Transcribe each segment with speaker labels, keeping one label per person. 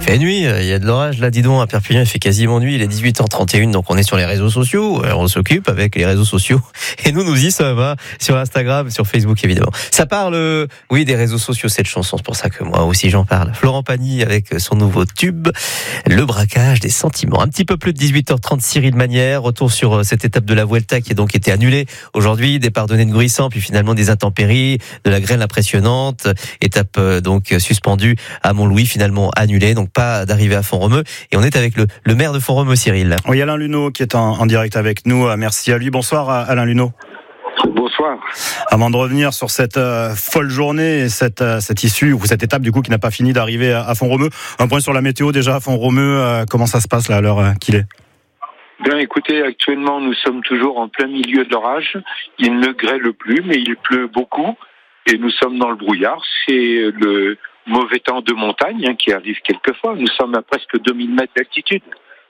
Speaker 1: fait nuit, il y a de l'orage là, dis donc, à Perpignan, il fait quasiment nuit, il est 18h31, donc on est sur les réseaux sociaux, on s'occupe avec les réseaux sociaux, et nous y sommes, hein, sur Instagram, sur Facebook évidemment. Ça parle, oui, des réseaux sociaux, cette chanson, c'est pour ça que moi aussi j'en parle. Florent Pagny avec son nouveau tube, Le braquage des sentiments. Un petit peu plus de 18h30, Cyril Manière, retour sur cette étape de la Vuelta qui a donc été annulée aujourd'hui, départ donné de Gruissant, puis finalement des intempéries, de la grêle impressionnante, étape donc suspendue à Montlouis, finalement annulée, donc pas d'arrivée à Font-Romeu, et on est avec le maire de Font-Romeu, Cyril.
Speaker 2: Oui, Alain Luneau qui est en direct avec nous, merci à lui. Bonsoir Alain Luneau.
Speaker 3: Bonsoir.
Speaker 2: Avant de revenir sur cette folle journée et cette issue, ou cette étape du coup qui n'a pas fini d'arriver à Font-Romeu, un point sur la météo déjà à Font-Romeu, comment ça se passe là à l'heure qu'il est?
Speaker 3: Bien, écoutez, actuellement nous sommes toujours en plein milieu de l'orage, il ne grêle plus mais il pleut beaucoup et nous sommes dans le brouillard, c'est le mauvais temps de montagne qui arrive quelquefois, nous sommes à presque 2000 mètres d'altitude.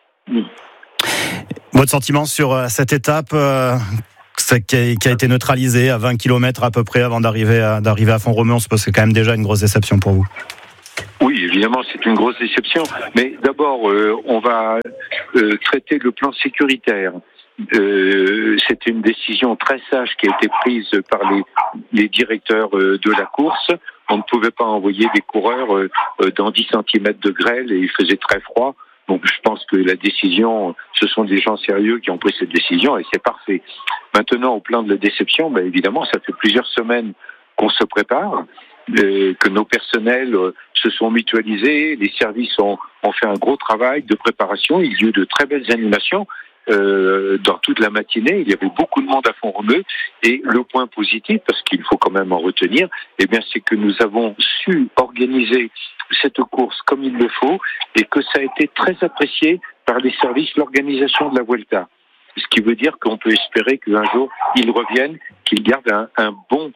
Speaker 2: Votre sentiment sur cette étape qui a été neutralisée à 20 km à peu près avant d'arriver à Font-Romeu, on suppose que c'est quand même déjà une grosse déception pour vous.
Speaker 3: Oui, évidemment, c'est une grosse déception. Mais d'abord, on va traiter le plan sécuritaire. C'était une décision très sage qui a été prise par les directeurs de la course. On ne pouvait pas envoyer des coureurs dans 10 cm de grêle et il faisait très froid. Donc je pense que la décision, ce sont des gens sérieux qui ont pris cette décision et c'est parfait. Maintenant, au plan de la déception, ben évidemment, ça fait plusieurs semaines qu'on se prépare, que nos personnels se sont mutualisés, les services ont fait un gros travail de préparation. Il y a eu de très belles animations dans toute la matinée. Il y avait beaucoup de monde à Font-Romeu et le point positif, parce qu'il faut quand même en retenir, eh bien, c'est que nous avons su organiser cette course comme il le faut et que ça a été très apprécié par les services, l'organisation de la Vuelta. Ce qui veut dire qu'on peut espérer qu'un jour, ils reviennent, qu'ils gardent un bon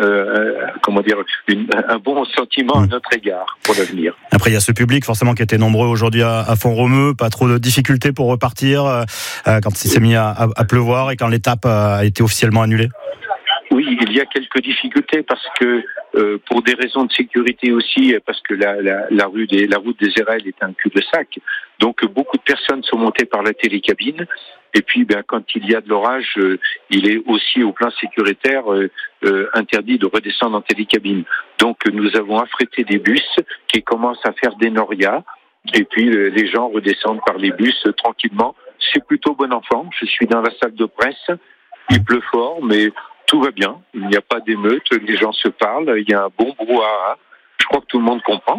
Speaker 3: un bon sentiment à notre égard pour l'avenir.
Speaker 2: Après, il y a ce public forcément qui était nombreux aujourd'hui à Font-Romeu, pas trop de difficultés pour repartir quand il s'est mis à pleuvoir et quand l'étape a été officiellement annulée.
Speaker 3: Oui, il y a quelques difficultés parce que pour des raisons de sécurité aussi, parce que la route des Érelles est un cul-de-sac. Donc beaucoup de personnes sont montées par la télécabine. Et puis, quand il y a de l'orage, il est aussi au plan sécuritaire interdit de redescendre en télécabine. Donc nous avons affrété des bus qui commencent à faire des norias. Et puis les gens redescendent par les bus tranquillement. C'est plutôt bon enfant. Je suis dans la salle de presse. Il pleut fort, mais tout va bien, il n'y a pas d'émeute, les gens se parlent, il y a un bon brouhaha. Je crois que tout le monde comprend.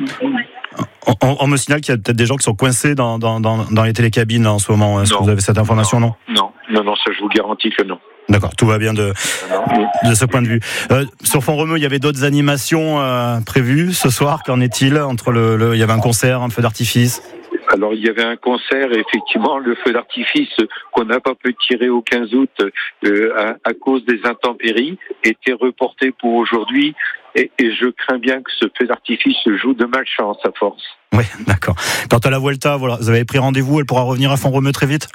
Speaker 2: On me signale qu'il y a peut-être des gens qui sont coincés dans les télécabines en ce moment. Est-ce que vous avez cette information, non,
Speaker 3: ça je vous garantis que non.
Speaker 2: D'accord, tout va bien de ce point de vue. Sur Font-Romeu, il y avait d'autres animations prévues ce soir. Qu'en est-il il y avait un concert, un feu d'artifice?
Speaker 3: Alors il y avait un concert, et effectivement le feu d'artifice qu'on n'a pas pu tirer au 15 août à cause des intempéries était reporté pour aujourd'hui et je crains bien que ce feu d'artifice joue de malchance à force.
Speaker 2: Oui, d'accord. Quant à la Vuelta, voilà, vous avez pris rendez-vous, elle pourra revenir à Font-Romeu très vite?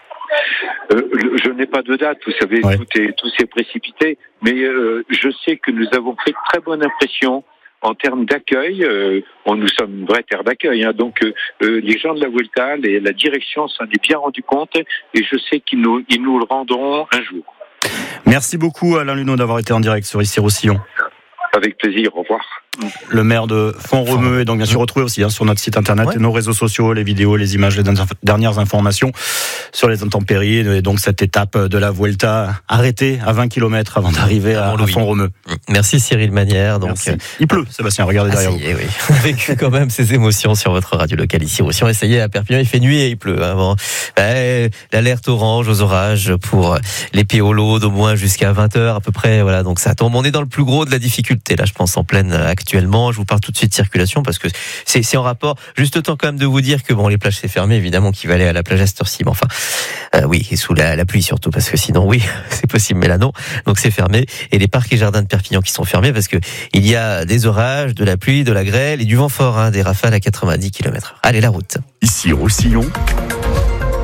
Speaker 3: Je n'ai pas de date, vous savez, ouais. Tout s'est précipité, mais je sais que nous avons fait très bonne impression en termes d'accueil. Nous sommes une vraie terre d'accueil, donc les gens de la Vuelta, la direction s'en est bien rendu compte et je sais qu'ils nous le rendront un jour.
Speaker 2: Merci beaucoup Alain Luneau d'avoir été en direct sur Issy-Roussillon.
Speaker 3: Avec plaisir, au revoir.
Speaker 2: Le maire de Font-Romeu est donc bien sûr retrouvé aussi sur notre site internet, et nos réseaux sociaux, les vidéos, les images, les dernières informations sur les intempéries et donc cette étape de la Vuelta arrêtée à 20 km avant d'arriver à Font-Romeu.
Speaker 1: Merci Cyril Manière. Donc,
Speaker 2: il pleut, Sébastien, regardez derrière vous.
Speaker 1: Oui. Avec quand même ces émotions sur votre radio locale ici. Si on essayait à Perpignan, il fait nuit et il pleut. L'alerte orange aux orages pour les Péolos d'au moins jusqu'à 20h à peu près. Voilà, donc ça tombe. On est dans le plus gros de la difficulté là, je pense, en pleine actuellement. Je vous parle tout de suite de circulation parce que c'est en rapport. Juste le temps quand même de vous dire que les plages c'est fermé, évidemment, qu'il va aller à la plage à cette heure-ci. Mais enfin, oui, et sous la pluie surtout, parce que sinon, oui, c'est possible, mais là non. Donc c'est fermé. Et les parcs et jardins de Perpignan qui sont fermés parce que il y a des orages, de la pluie, de la grêle et du vent fort, des rafales à 90 km/h. Allez, la route.
Speaker 4: Ici Roussillon,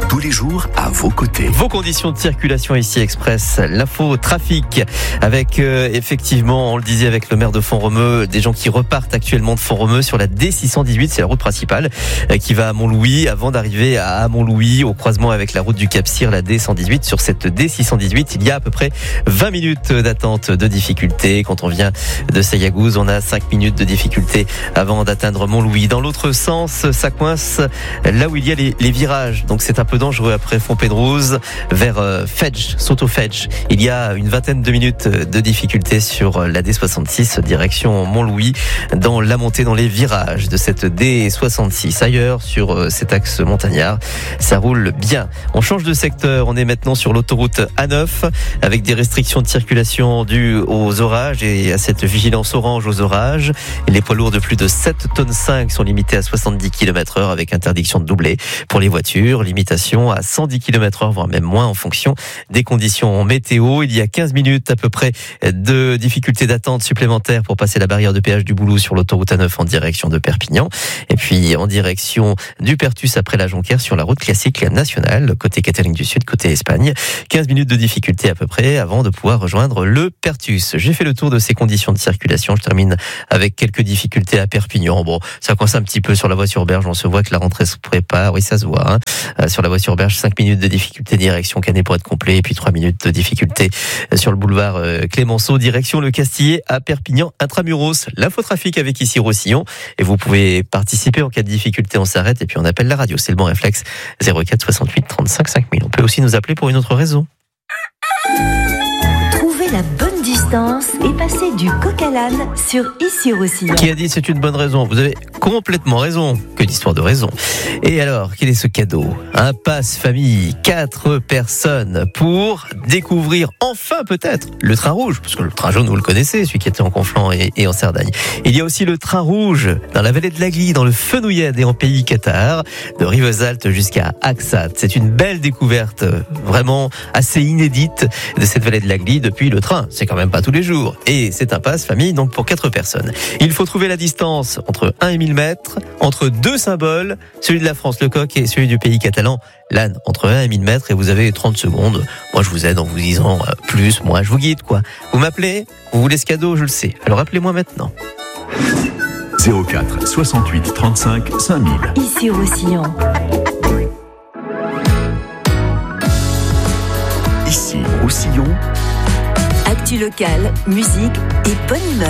Speaker 4: tous les jours à vos côtés.
Speaker 1: Vos conditions de circulation ici Express, l'info trafic avec effectivement, on le disait avec le maire de Font-Romeu, des gens qui repartent actuellement de Font-Romeu sur la D618, c'est la route principale qui va à Montlouis avant d'arriver à Montlouis au croisement avec la route du Cap-Cyr, la D118. Sur cette D618, il y a à peu près 20 minutes d'attente, de difficulté. Quand on vient de Sayagouz, on a 5 minutes de difficulté avant d'atteindre Montlouis. Dans l'autre sens, ça coince là où il y a les virages. Donc c'est un peu dangereux après Fontpédrouse vers Fedge, Soto-Fedge. Il y a une vingtaine de minutes de difficulté sur la D66 direction Montlouis dans la montée dans les virages de cette D66. Ailleurs sur cet axe montagnard, ça roule bien. On change de secteur, on est maintenant sur l'autoroute A9 avec des restrictions de circulation dues aux orages et à cette vigilance orange aux orages. Les poids lourds de plus de 7,5 tonnes sont limités à 70 km/h avec interdiction de doubler. Pour les voitures, limitation à 110 km/h, voire même moins en fonction des conditions météo. Il y a 15 minutes à peu près de difficultés d'attente supplémentaires pour passer la barrière de péage du Boulou sur l'autoroute A9 en direction de Perpignan. Et puis en direction du Pertus après la Jonquière sur la route classique nationale, côté Catalogne du Sud, côté Espagne. 15 minutes de difficulté à peu près avant de pouvoir rejoindre le Pertus. J'ai fait le tour de ces conditions de circulation. Je termine avec quelques difficultés à Perpignan. Bon, ça coince un petit peu sur la voie sur Berge. On se voit que la rentrée se prépare. Oui, ça se voit. Sur la voie sur Berge, 5 minutes de difficulté direction Canet pour être complet. Et puis 3 minutes de difficulté sur le boulevard Clémenceau, direction le Castillet à Perpignan intramuros. L'infotrafic avec ici Roussillon. Et vous pouvez participer en cas de difficulté. On s'arrête et puis on appelle la radio. C'est le bon réflexe. 04 68 35 5000. On peut aussi nous appeler pour une autre raison.
Speaker 5: Trouvez la bonne distance et passez du coq à l'âne sur Issy-Roussillon.
Speaker 1: Qui a dit c'est une bonne raison? Vous avez complètement raison. Que d'histoire de raison. Et alors, quel est ce cadeau? Un pass famille, 4 personnes pour découvrir enfin peut-être le train rouge, parce que le train jaune vous le connaissez, celui qui était en Conflans et en Cerdagne. Il y a aussi le train rouge dans la vallée de l'Agly, dans le Fenouillède et en pays Qatar, de Rivesaltes jusqu'à Axat. C'est une belle découverte, vraiment assez inédite de cette vallée de l'Agly depuis le train. C'est quand même pas tous les jours. Et c'est un pass famille donc pour 4 personnes. Il faut trouver la distance entre 1 et 1000 mètres, entre 2 symboles, celui de la France, le coq, et celui du pays catalan, l'âne, entre 1 et 1000 mètres, et vous avez 30 secondes. Moi, je vous aide en vous disant plus, moi, je vous guide, quoi. Vous m'appelez, vous voulez ce cadeau, je le sais. Alors appelez-moi maintenant.
Speaker 4: 04 68 35 5000.
Speaker 5: Issy-Roussillon.
Speaker 4: Ici, Roussillon.
Speaker 5: Actu locale, musique et bonne humeur.